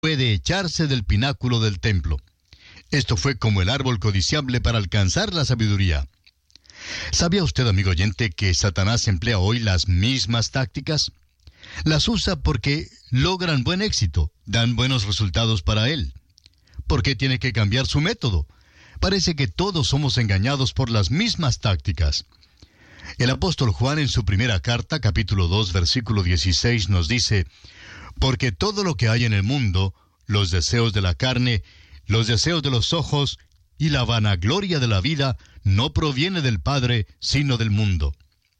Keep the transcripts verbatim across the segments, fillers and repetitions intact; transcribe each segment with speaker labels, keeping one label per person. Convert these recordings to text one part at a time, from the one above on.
Speaker 1: puede echarse del pináculo del templo. Esto fue como el árbol codiciable para alcanzar la sabiduría. ¿Sabía usted, amigo oyente, que Satanás emplea hoy las mismas tácticas? Las usa porque logran buen éxito, dan buenos resultados para él. ¿Por qué tiene que cambiar su método? Parece que todos somos engañados por las mismas tácticas. El apóstol Juan en su primera carta, capítulo dos, versículo dieciséis, nos dice: porque todo lo que hay en el mundo, los deseos de la carne, los deseos de los ojos y la vanagloria de la vida, no proviene del Padre, sino del mundo.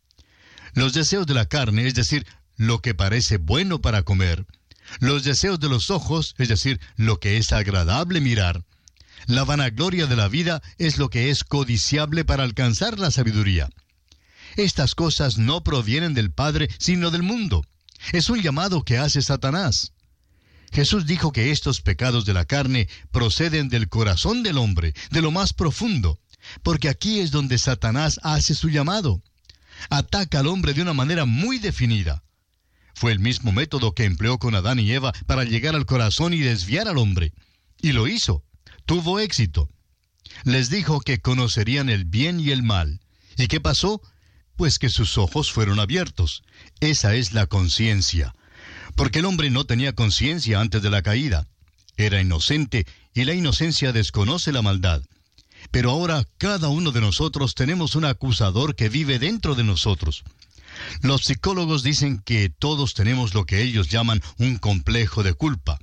Speaker 1: Los deseos de la carne, es decir, lo que parece bueno para comer. Los deseos de los ojos, es decir, lo que es agradable mirar. La vanagloria de la vida es lo que es codiciable para alcanzar la sabiduría. Estas cosas no provienen del Padre, sino del mundo. Es un llamado que hace Satanás. Jesús dijo que estos pecados de la carne proceden del corazón del hombre, de lo más profundo, porque aquí es donde Satanás hace su llamado. Ataca al hombre de una manera muy definida. Fue el mismo método que empleó con Adán y Eva para llegar al corazón y desviar al hombre. Y lo hizo. Tuvo éxito. Les dijo que conocerían el bien y el mal. ¿Y qué pasó? Pues que sus ojos fueron abiertos. Esa es la conciencia. Porque el hombre no tenía conciencia antes de la caída. Era inocente, y la inocencia desconoce la maldad. Pero ahora cada uno de nosotros tenemos un acusador que vive dentro de nosotros. Los psicólogos dicen que todos tenemos lo que ellos llaman un complejo de culpa.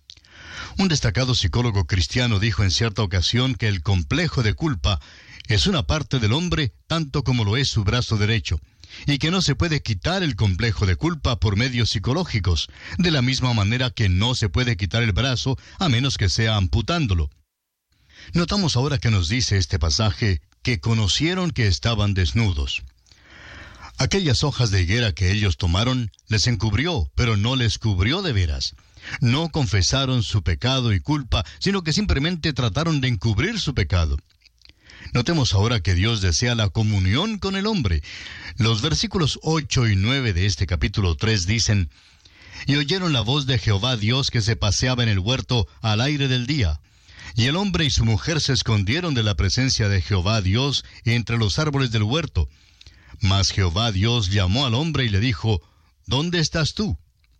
Speaker 1: Un destacado psicólogo cristiano dijo en cierta ocasión que el complejo de culpa es una parte del hombre tanto como lo es su brazo derecho, y que no se puede quitar el complejo de culpa por medios psicológicos, de la misma manera que no se puede quitar el brazo a menos que sea amputándolo. Notamos ahora que nos dice este pasaje que conocieron que estaban desnudos. Aquellas hojas de higuera que ellos tomaron les encubrió, pero no les cubrió de veras. No confesaron su pecado y culpa, sino que simplemente trataron de encubrir su pecado. Notemos ahora que Dios desea la comunión con el hombre. Los versículos ocho y nueve de este capítulo tres dicen: y oyeron la voz de Jehová Dios que se paseaba en el huerto al aire del día. Y el hombre y su mujer se escondieron de la presencia de Jehová Dios entre los árboles del huerto. Mas Jehová Dios llamó al hombre y le dijo: ¿dónde estás tú?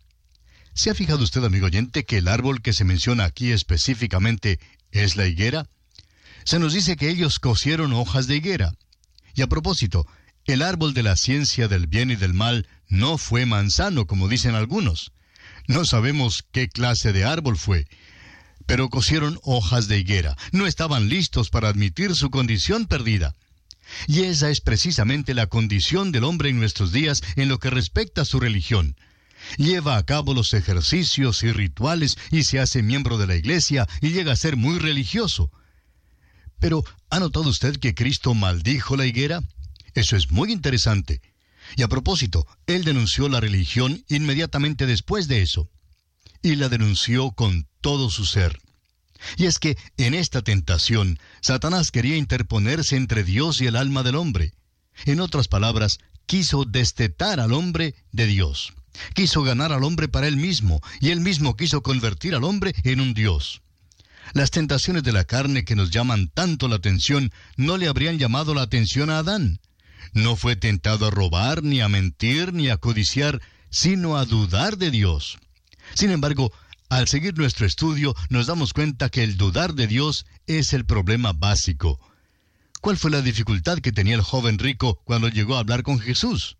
Speaker 1: ¿Se ha fijado usted, amigo oyente, que el árbol que se menciona aquí específicamente es la higuera? Se nos dice que ellos cosieron hojas de higuera. Y a propósito, el árbol de la ciencia del bien y del mal no fue manzano, como dicen algunos. No sabemos qué clase de árbol fue, pero cosieron hojas de higuera. No estaban listos para admitir su condición perdida. Y esa es precisamente la condición del hombre en nuestros días en lo que respecta a su religión. Lleva a cabo los ejercicios y rituales y se hace miembro de la iglesia y llega a ser muy religioso. Pero, ¿ha notado usted que Cristo maldijo la higuera? Eso es muy interesante. Y a propósito, Él denunció la religión inmediatamente después de eso. Y la denunció con todo su ser. Y es que, en esta tentación, Satanás quería interponerse entre Dios y el alma del hombre. En otras palabras, quiso destetar al hombre de Dios. Quiso ganar al hombre para él mismo, y él mismo quiso convertir al hombre en un Dios. Las tentaciones de la carne que nos llaman tanto la atención no le habrían llamado la atención a Adán. No fue tentado a robar, ni a mentir, ni a codiciar, sino a dudar de Dios. Sin embargo, al seguir nuestro estudio, nos damos cuenta que el dudar de Dios es el problema básico. ¿Cuál fue la dificultad que tenía el joven rico cuando llegó a hablar con Jesús?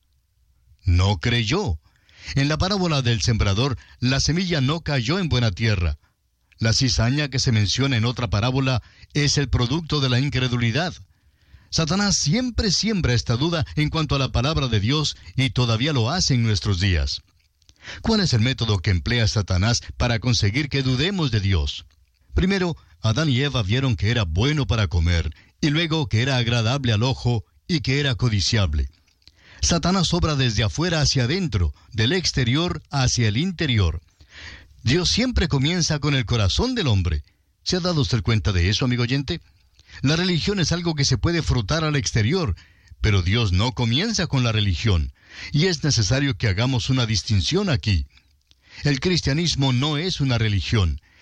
Speaker 1: No creyó. En la parábola del sembrador, la semilla no cayó en buena tierra. La cizaña que se menciona en otra parábola es el producto de la incredulidad. Satanás siempre siembra esta duda en cuanto a la palabra de Dios y todavía lo hace en nuestros días. ¿Cuál es el método que emplea Satanás para conseguir que dudemos de Dios? Primero, Adán y Eva vieron que era bueno para comer, y luego que era agradable al ojo y que era codiciable. Satanás obra desde afuera hacia adentro, del exterior hacia el interior. Dios siempre comienza con el corazón del hombre. ¿Se ha dado usted cuenta de eso, amigo oyente? La religión es algo que se puede frotar al exterior, pero Dios no comienza con la religión, y es necesario que hagamos una distinción aquí. El cristianismo no es una religión,